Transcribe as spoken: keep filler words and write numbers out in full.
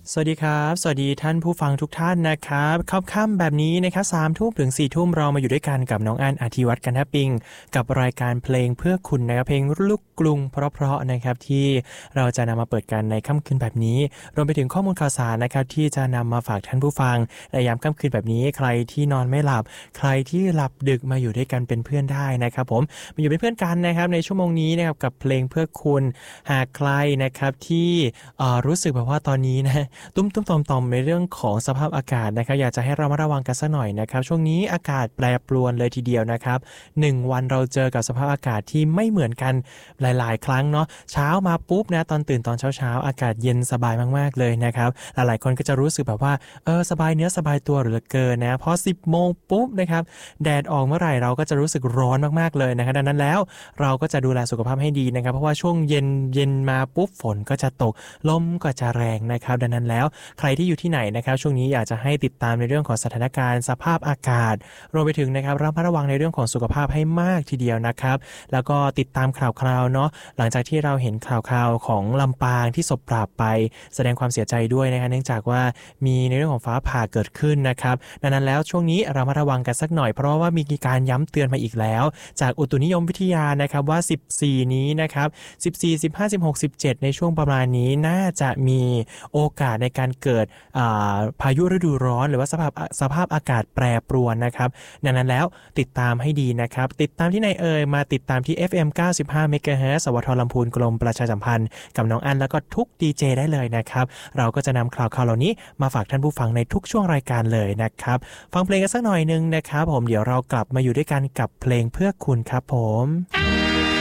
สวัสดีครับสวัสดีท่านผู้ฟังทุกท่านนะครับค่ำๆแบบนี้นะครับสามทุ่มถึงสี่ทุ่มเรามาอยู่ด้วยกันกับน้องอันอธิวัฒน์กันทปิงกับรายการเพลงเพื่อคุณนะครับเพลงลูกกรุงเพราะๆนะครับที่เราจะนำมาเปิดกันในค่ำคืนแบบนี้รวมไปถึงข้อมูลข่าวสารนะครับที่จะนำมาฝากท่านผู้ฟังในยามค่ำคืนแบบนี้ใครที่นอนไม่หลับใครที่หลับดึกมาอยู่ด้วยกันเป็นเพื่อนได้นะครับผมมาอยู่เป็นเพื่อนกันนะครับในชั่วโมงนี้นะครับกับเพลงเพื่อคุณหากใครนะครับที่รู้สึกแบบว่าตอนนี้นะตุ้มตุ้มตอมตอมในเรื่องของสภาพอากาศนะครับอยากจะให้เรามาระวังกันสักหน่อยนะครับช่วงนี้อากาศแปรปรวนเลยทีเดียวนะครับหนึ่งวันเราเจอกับสภาพอากาศที่ไม่เหมือนกันหลายๆครั้งเนาะเช้ามาปุ๊บนะตอนตื่นตอนเช้าๆอากาศเย็นสบายมากๆเลยนะครับหลายๆคนก็จะรู้สึกแบบว่าเออสบายเนื้อสบายตัวเหลือเกินนะพอสิบโมงปุ๊บนะครับแดดออกเมื่อไหร่เราก็จะรู้สึกร้อนมากๆเลยนะครับดังนั้นแล้วเราก็จะดูแลสุขภาพให้ดีนะครับเพราะว่าช่วงเย็นเย็นมาปุ๊บฝนก็จะตกลมก็จะแรงนะครับดังนั้นแล้วใครที่อยู่ที่ไหนนะครับช่วงนี้อยากจะให้ติดตามในเรื่องของสถานการณ์สภาพอากาศรวมไปถึงนะครับระมัดระวังในเรื่องของสุขภาพให้มากทีเดียวนะครับแล้วก็ติดตามข่าวคราวเนาะหลังจากที่เราเห็นข่าวคราวของลำปางที่ศพปราบไปแสดงความเสียใจด้วยนะครับเนื่องจากว่ามีในเรื่องของฟ้าผ่าเกิดขึ้นนะครับดังนั้นแล้วช่วงนี้เรามาระวังกันสักหน่อยเพราะว่ามีการย้ำเตือนมาอีกแล้วจากอุตุนิยมวิทยานะครับว่าสิบสี่นี้นะครับสิบสี่ สิบห้า สิบหก สิบเจ็ดในช่วงประมาณนี้น่าจะมีโอกาสในการเกิดพายุฤดูร้อนหรือว่าสภาพสภาพอากาศแปรปรวนนะครับดังนั้นแล้วติดตามให้ดีนะครับติดตามที่ไหนเอ่ยมาติดตามที่ เอฟ เอ็ม เก้าสิบห้า เมกะเฮิรตซ์ สวทลำพูนกรมประชาสัมพันธ์กับน้องอันแล้วก็ทุกดีเจได้เลยนะครับเราก็จะนำข่าวข่าวเหล่านี้มาฝากท่านผู้ฟังในทุกช่วงรายการเลยนะครับฟังเพลงกันสักหน่อยนึงนะครับผมเดี๋ยวเรากลับมาอยู่ด้วยกันกับเพลงเพื่อคุณครับผม